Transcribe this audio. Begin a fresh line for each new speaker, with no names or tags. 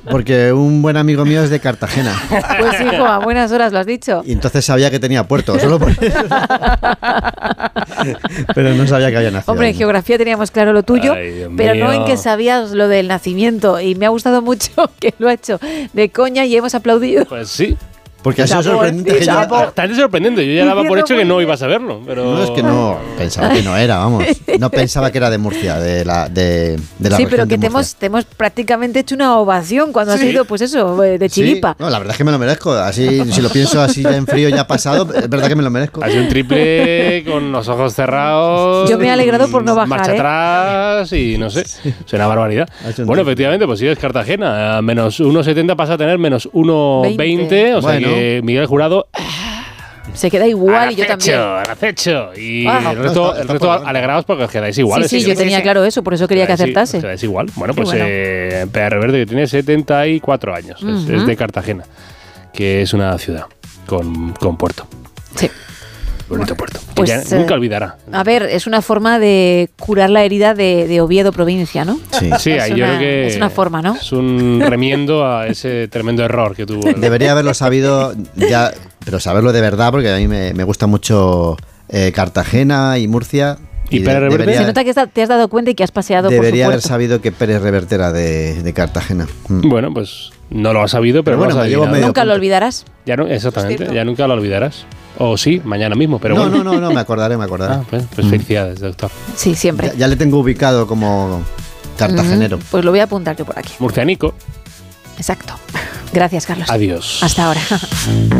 porque un buen amigo mío es de Cartagena.
Pues hijo, a buenas horas lo has dicho.
Y entonces sabía que tenía puerto, solo por eso. Pero no sabía que había nacido.
Hombre, en geografía teníamos claro lo tuyo,
Ay,
pero
Dios
no
mío.
en que sabías lo del nacimiento. Y me ha gustado mucho que lo ha hecho de coña y hemos aplaudido.
Pues sí.
Porque ha sido
Chapo,
sorprendente que yo...
Bastante sorprendente. Yo ya daba por hecho que no ibas a verlo. Pero...
No, es que no, pensaba que no era, vamos. No pensaba que era de Murcia, de la
Sí,
región
pero que
de Murcia.
te hemos prácticamente hecho una ovación cuando has
Sí.
ido, pues eso, de chiripa.
Sí, no, la verdad es que me lo merezco. Así, si lo pienso así ya en frío, ya pasado, es verdad que me lo merezco.
Ha sido un triple con los ojos cerrados.
Yo me he alegrado por no bajar,
Marcha
¿eh?
atrás y no sé. Es una barbaridad.
Ha hecho un
Bueno,
triple.
efectivamente, pues sí, es Cartagena. A menos 1,70 pasa a tener menos 1,20. O sea
Bueno.
que Miguel Jurado.
Se queda igual y yo también.
Al acecho. Y
Ah.
el resto,
Está
el resto
por delante.
alegrados porque os quedáis iguales.
Sí, yo tenía claro eso, por eso quería que acertase.
Os quedáis igual. Bueno, pues
bueno.
PR Verde, que tiene 74 años. Es de Cartagena, que es una ciudad con puerto.
Sí.
Bonito puerto. Que
Pues,
ya nunca olvidará.
A ver, es una forma de curar la herida de Oviedo, provincia, ¿no?
Sí.
Sí,
es
ahí yo
una-
creo que
es una forma, ¿no?
Es un remiendo a ese tremendo error que tuvo.
Debería haberlo sabido ya, pero saberlo de verdad, porque a mí me gusta mucho Cartagena y Murcia.
¿Y Pérez Reverte?
debería-
Se nota que te has dado cuenta y que has paseado por su
Debería haber
puerto.
sabido que Pérez Reverte era de Cartagena.
Bueno, pues no lo ha sabido, pero
Pero bueno,
lo has
me llevo
adivinado.
medio
Nunca lo
punto.
olvidarás.
Ya no, exactamente,
cierto.
ya nunca lo olvidarás. O sí, mañana mismo, pero
No,
bueno.
no, me acordaré.
Ah, pues felicidades, doctor.
Sí, siempre.
Ya le tengo ubicado como cartagenero.
Pues lo voy a apuntar yo por aquí.
Murcianico,
Exacto. Gracias, Carlos.
adiós.
Hasta ahora.